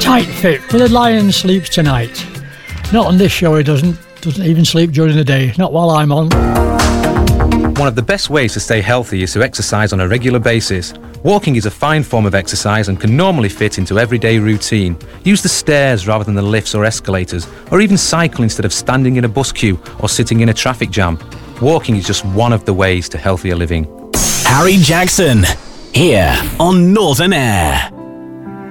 Tight fit for the Lion sleeps tonight. Not on this show, he doesn't even sleep during the day, not while I'm on. One of the best ways to stay healthy is to exercise on a regular basis. Walking is a fine form of exercise and can normally fit into everyday routine. Use the stairs rather than the lifts or escalators, or even cycle instead of standing in a bus queue or sitting in a traffic jam. Walking is just one of the ways to healthier living. Harry Jackson, here on Northern Air.